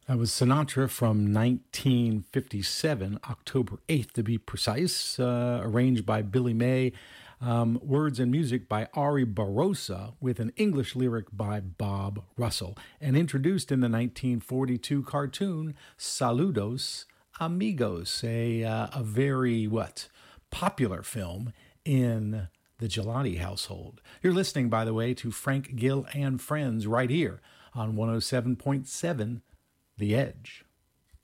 That was Sinatra from 1957, October 8th to be precise, arranged by Billy May. Words and music by Ari Barrosa with an English lyric by Bob Russell, and introduced in the 1942 cartoon Saludos Amigos, a very, popular film in the Gelati household. You're listening, by the way, to Frank Gill and Friends right here on 107.7 The Edge.